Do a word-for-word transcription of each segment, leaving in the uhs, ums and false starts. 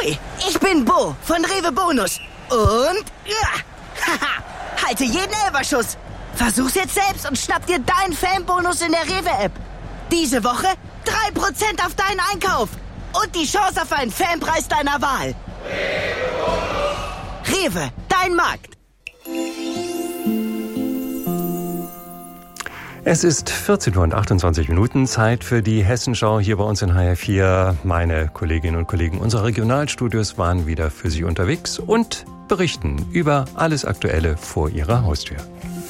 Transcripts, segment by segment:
Hi, ich bin Bo von Rewe Bonus. Und ja, haha, halte jeden Elferschuss. Versuch's jetzt selbst und schnapp dir deinen Fanbonus in der Rewe-App. Diese Woche drei Prozent auf deinen Einkauf. Und die Chance auf einen Fanpreis deiner Wahl. Rewe, dein Markt. Es ist vierzehn Uhr und achtundzwanzig Minuten, Zeit für die Hessenschau hier bei uns in H R vier. Meine Kolleginnen und Kollegen unserer Regionalstudios waren wieder für Sie unterwegs und berichten über alles Aktuelle vor Ihrer Haustür.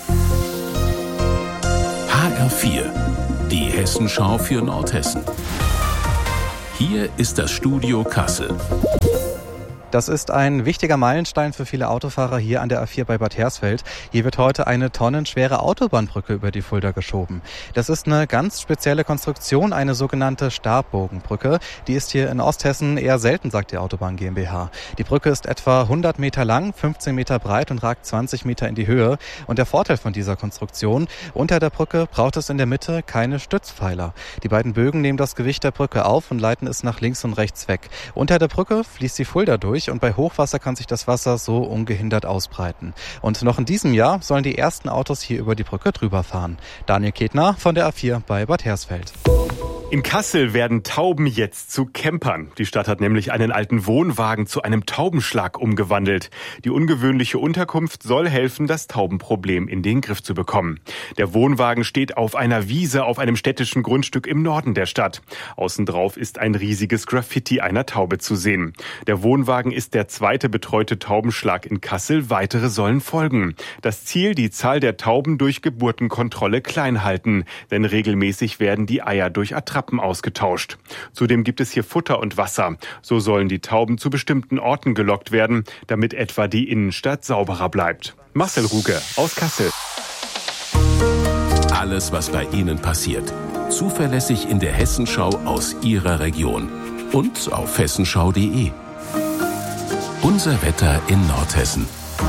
H R vier, die Hessenschau für Nordhessen. Hier ist das Studio Kassel. Das ist ein wichtiger Meilenstein für viele Autofahrer hier an der A vier bei Bad Hersfeld. Hier wird heute eine tonnenschwere Autobahnbrücke über die Fulda geschoben. Das ist eine ganz spezielle Konstruktion, eine sogenannte Stabbogenbrücke. Die ist hier in Osthessen eher selten, sagt die Autobahn GmbH. Die Brücke ist etwa hundert Meter lang, fünfzehn Meter breit und ragt zwanzig Meter in die Höhe. Und der Vorteil von dieser Konstruktion: unter der Brücke braucht es in der Mitte keine Stützpfeiler. Die beiden Bögen nehmen das Gewicht der Brücke auf und leiten es nach links und rechts weg. Unter der Brücke fließt die Fulda durch. Und bei Hochwasser kann sich das Wasser so ungehindert ausbreiten. Und noch in diesem Jahr sollen die ersten Autos hier über die Brücke drüber fahren. Daniel Ketner von der A vier bei Bad Hersfeld. In Kassel werden Tauben jetzt zu Campern. Die Stadt hat nämlich einen alten Wohnwagen zu einem Taubenschlag umgewandelt. Die ungewöhnliche Unterkunft soll helfen, das Taubenproblem in den Griff zu bekommen. Der Wohnwagen steht auf einer Wiese auf einem städtischen Grundstück im Norden der Stadt. Außen drauf ist ein riesiges Graffiti einer Taube zu sehen. Der Wohnwagen ist der zweite betreute Taubenschlag in Kassel. Weitere sollen folgen. Das Ziel: die Zahl der Tauben durch Geburtenkontrolle klein halten. Denn regelmäßig werden die Eier durch Attrappen ausgetauscht. Zudem gibt es hier Futter und Wasser. So sollen die Tauben zu bestimmten Orten gelockt werden, damit etwa die Innenstadt sauberer bleibt. Marcel Ruge aus Kassel. Alles, was bei Ihnen passiert. Zuverlässig in der Hessenschau aus Ihrer Region. Und auf hessenschau punkt de. Unser Wetter in Nordhessen.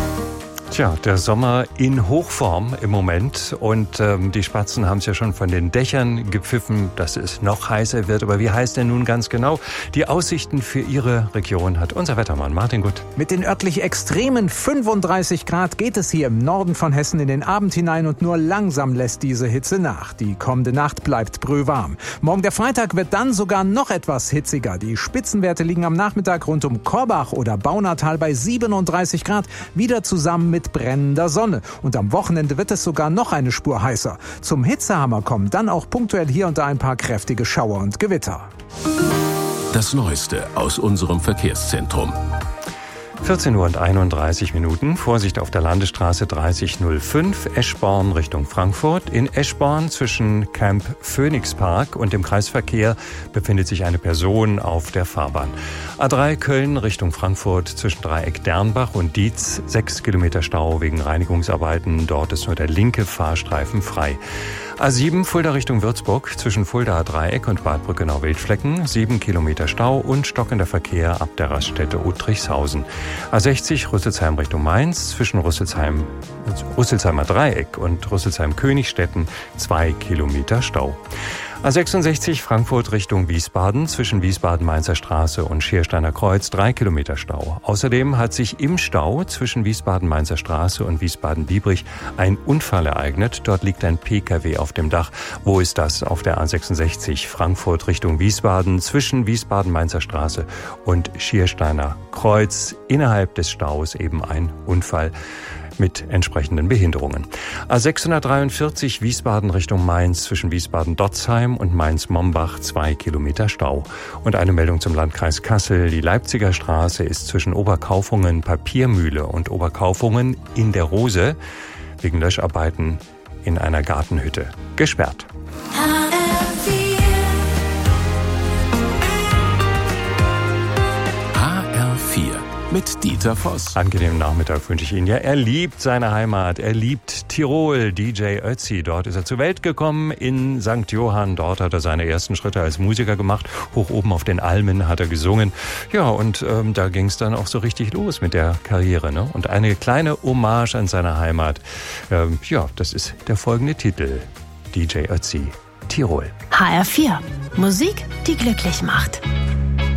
Tja, der Sommer in Hochform im Moment und ähm, die Spatzen haben es ja schon von den Dächern gepfiffen, dass es noch heißer wird. Aber wie heiß denn nun ganz genau? Die Aussichten für Ihre Region hat unser Wettermann Martin Gutt. Mit den örtlich extremen fünfunddreißig Grad geht es hier im Norden von Hessen in den Abend hinein und nur langsam lässt diese Hitze nach. Die kommende Nacht bleibt brühwarm. Morgen der Freitag wird dann sogar noch etwas hitziger. Die Spitzenwerte liegen am Nachmittag rund um Korbach oder Baunatal bei siebenunddreißig Grad, wieder zusammen mit brennender Sonne. Und am Wochenende wird es sogar noch eine Spur heißer. Zum Hitzehammer kommen dann auch punktuell hier und da ein paar kräftige Schauer und Gewitter. Das Neueste aus unserem Verkehrszentrum. vierzehn Uhr und einunddreißig Minuten. Vorsicht auf der Landesstraße dreißig null fünf, Eschborn Richtung Frankfurt. In Eschborn zwischen Camp Phoenix Park und dem Kreisverkehr befindet sich eine Person auf der Fahrbahn. A drei Köln Richtung Frankfurt zwischen Dreieck Dernbach und Dietz. Sechs Kilometer Stau wegen Reinigungsarbeiten. Dort ist nur der linke Fahrstreifen frei. A sieben Fulda Richtung Würzburg zwischen Fuldaer Dreieck und Bad Brückenau-Wildflecken. Sieben Kilometer Stau und stockender Verkehr ab der Raststätte Uttrichshausen. A sechzig Rüsselsheim Richtung Mainz zwischen Rüsselsheim, Rüsselsheimer Dreieck und Rüsselsheim-Königstetten. Zwei Kilometer Stau. A sechsundsechzig Frankfurt Richtung Wiesbaden zwischen Wiesbaden-Mainzer Straße und Schiersteiner Kreuz. Drei Kilometer Stau. Außerdem hat sich im Stau zwischen Wiesbaden-Mainzer Straße und Wiesbaden-Biebrich ein Unfall ereignet. Dort liegt ein P K W auf dem Dach. Wo ist das? Auf der A sechsundsechzig Frankfurt Richtung Wiesbaden zwischen Wiesbaden-Mainzer Straße und Schiersteiner Kreuz. Innerhalb des Staus eben ein Unfall mit entsprechenden Behinderungen. A sechshundertdreiundvierzig Wiesbaden Richtung Mainz zwischen Wiesbaden-Dotzheim und Mainz-Mombach. Zwei Kilometer Stau. Und eine Meldung zum Landkreis Kassel. Die Leipziger Straße ist zwischen Oberkaufungen Papiermühle und Oberkaufungen in der Rose wegen Löscharbeiten in einer Gartenhütte gesperrt. Mit Dieter Voss. Angenehmen Nachmittag wünsche ich Ihnen. Ja, er liebt seine Heimat. Er liebt Tirol. D J Ötzi. Dort ist er zur Welt gekommen in Sankt Johann. Dort hat er seine ersten Schritte als Musiker gemacht. Hoch oben auf den Almen hat er gesungen. Ja, und ähm, da ging es dann auch so richtig los mit der Karriere. Ne? Und eine kleine Hommage an seine Heimat. Ähm, ja, das ist der folgende Titel. D J Ötzi, Tirol. H R vier. Musik, die glücklich macht.